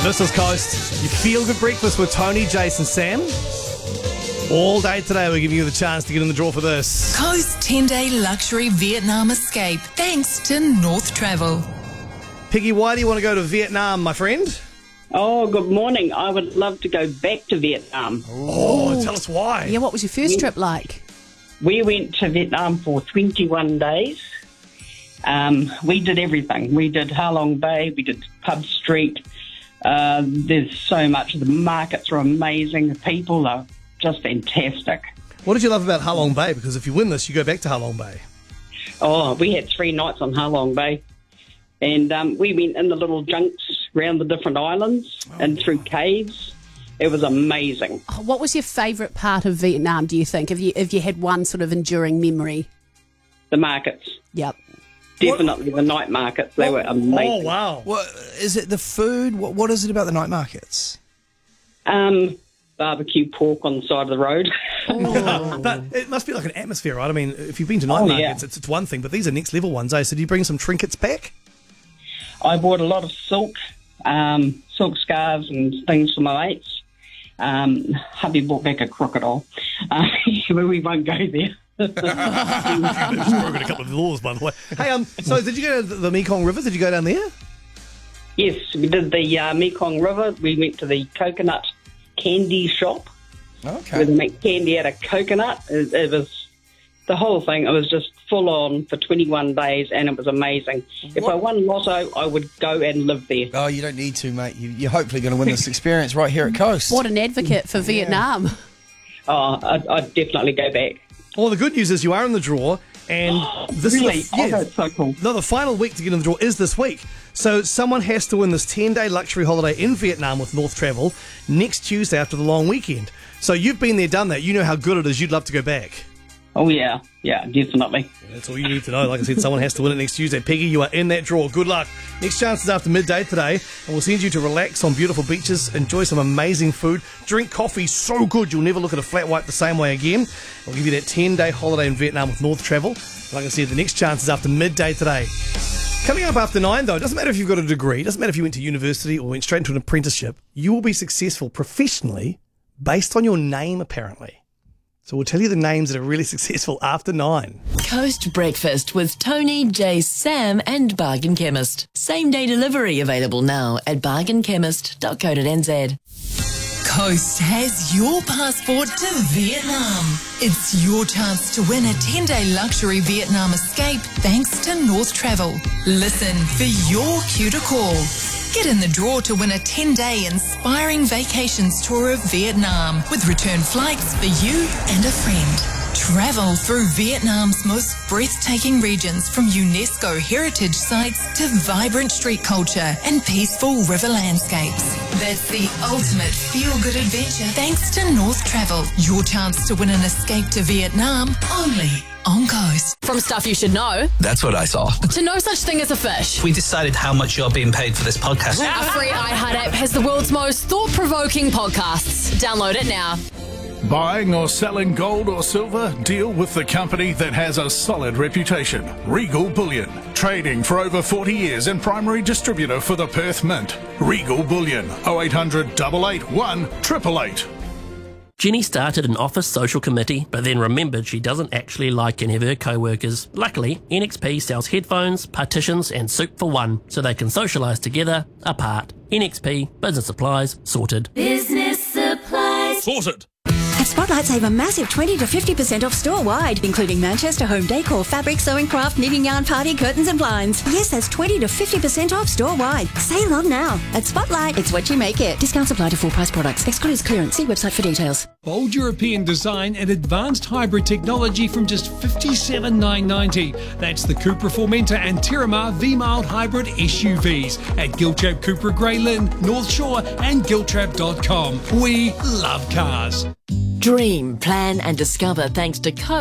This is Coast. You feel good breakfast with Tony, Jason, Sam. All day today, we're giving you the chance to get in the draw for this. Coast 10-day luxury Vietnam escape thanks to North Travel. Piggy, why do you want to go to Vietnam, my friend? Oh, good morning. I would love to go back to Vietnam. Oh, tell us why. Yeah, what was your first trip like? We went to Vietnam for 21 days. We did everything. We did Ha Long Bay, we did Pub Street. There's so much. The markets are amazing. The people are just fantastic. What did you love about Ha Long Bay? Because if you win this, you go back to Ha Long Bay. Oh, we had 3 nights on Ha Long Bay. And we went in the little junks around the different islands and through caves. It was amazing. Oh, what was your favourite part of Vietnam, do you think? If you had one sort of enduring memory? The markets. Yep. Definitely the night markets. They were amazing. Oh, wow. What is it? The food? What is it about the night markets? Barbecue pork on the side of the road. But it must be like an atmosphere, right? I mean, if you've been to night markets, it's one thing, but these are next level ones, eh? So do you bring some trinkets back? I bought a lot of silk scarves and things for my mates. Hubby brought back a crocodile. We won't go there. Broken a couple of laws, by the way. Hey, so did you go to the Mekong River? Did you go down there? Yes, we did the Mekong River. We went to the coconut candy shop. Okay. Where they make candy out of coconut. It was the whole thing. It was just full on for 21 days, and it was amazing. If I won Lotto, I would go and live there. Oh, you don't need to, mate. You're hopefully going to win this experience right here at Coast. What an advocate for Vietnam. Oh, I'd definitely go back. Well, the good news is you are in the draw, and this Really? is Oh, that's so cool. No, the final week to get in the draw is this week. So someone has to win this 10-day luxury holiday in Vietnam with North Travel next Tuesday after the long weekend. So you've been there, done that. You know how good it is. You'd love to go back. Oh, yeah, definitely. That's all you need to know. Like I said, someone has to win it next Tuesday. Peggy, you are in that draw. Good luck. Next chance is after midday today, and we'll send you to relax on beautiful beaches, enjoy some amazing food, drink coffee so good you'll never look at a flat white the same way again. We'll give you that 10-day holiday in Vietnam with North Travel. Like I said, the next chance is after midday today. Coming up after 9, though, it doesn't matter if you've got a degree, it doesn't matter if you went to university or went straight into an apprenticeship, you will be successful professionally based on your name, apparently. So we'll tell you the names that are really successful after 9. Coast Breakfast with Tony, Jay, Sam and Bargain Chemist. Same day delivery available now at bargainchemist.co.nz. Coast has your passport to Vietnam. It's your chance to win a 10-day luxury Vietnam escape thanks to North Travel. Listen for your cue to call. Get in the draw to win a 10-day inspiring vacations tour of Vietnam with return flights for you and a friend. Travel through Vietnam's most breathtaking regions, from UNESCO heritage sites to vibrant street culture and peaceful river landscapes. That's the ultimate feel-good adventure thanks to North Travel. Your chance to win an escape to Vietnam only on Coast. From stuff you should know That's what I saw. to no such thing as a fish. We decided how much you're being paid for this podcast. Our free iHeart app has the world's most thought-provoking podcasts. Download it now. Buying or selling gold or silver? Deal with the company that has a solid reputation. Regal Bullion. Trading for over 40 years and primary distributor for the Perth Mint. Regal Bullion. 0800 881 888. Jenny started an office social committee, but then remembered she doesn't actually like any of her co-workers. Luckily, NXP sells headphones, partitions and soup for one, so they can socialise together, apart. NXP, business supplies, sorted. Business supplies. Sorted. At Spotlight, save a massive 20 to 50% off store-wide, including Manchester home decor, fabric, sewing craft, knitting yarn, party, curtains and blinds. Yes, that's 20 to 50% off store-wide. Save on now. At Spotlight, it's what you make it. Discounts apply to full price products. Excludes clearance. See website for details. Bold European design and advanced hybrid technology from just $57,990. That's the Cupra Formentor and Terramar V-Mild Hybrid SUVs at Giltrap Cupra Grey Lynn, North Shore and Giltrap.com. We love cars. Dream, plan and discover thanks to Coast.